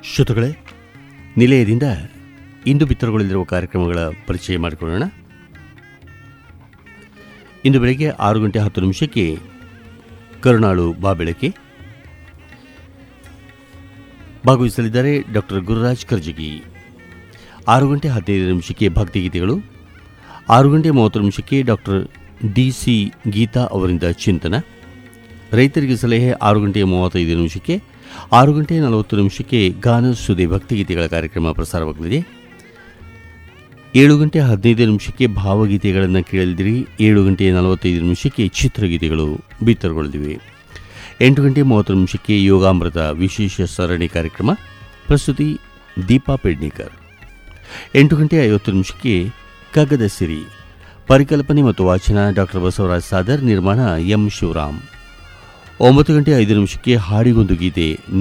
ಶ್ರೋತೃಗಳೇ, ನಿಲಯದಿಂದ ಇಂದು ಬಿತ್ತರಗೊಳ್ಳಲಿರುವ ಕಾರ್ಯಕ್ರಮಗಳ ಪರಿಚಯ ಮಾಡಿಕೊಳ್ಳೋಣ. ಇಂದು ಬೆಳಗ್ಗೆ 6:10 ಕರುಣಾಳು ಬಾಬೆಳಕೆ ಭಾಗವಹಿಸಲಿದ್ದಾರೆ ಡಾಕ್ಟರ್ ಗುರುರಾಜ್ ಕರ್ಜಗಿ. 6:15 ಭಕ್ತಿಗೀತೆಗಳು. 6:30 ಡಾಕ್ಟರ್ ಡಿ.ಸಿ. ಗೀತಾ ಅವರಿಂದ ಚಿಂತನ. ರೈತರಿಗೆ ಸಲಹೆ 6:35 6:40 ಗಾನ ಸುದೆ ಭಕ್ತಿಗೀತೆಗಳ ಕಾರ್ಯಕ್ರಮ ಪ್ರಸಾರವಾಗಲಿದೆ. 7:15 ಭಾವಗೀತೆಗಳನ್ನು ಕೇಳಲಿದ್ದೀರಿ. 7:45 ಚಿತ್ರಗೀತೆಗಳು ಬಿತ್ತರಗೊಳ್ಳಲಿವೆ. 8:30 ಯೋಗಾಮೃತ ವಿಶೇಷ ಸರಣಿ ಕಾರ್ಯಕ್ರಮ. ಪ್ರಸ್ತುತಿ ದೀಪಾ ಪೆಡ್ನೇಕರ್. 8:50 ಕಗ್ಗದ ಸಿರಿ. ಪರಿಕಲ್ಪನೆ ಮತ್ತು ವಾಚನ ಡಾಕ್ಟರ್ ಬಸವರಾಜ್ ಸಾದರ್. ನಿರ್ಮಾಣ ಎಂ ಶಿವರಾಮ್. 9:05 ಹಾಡಿಗೊಂದು ಗೀತೆ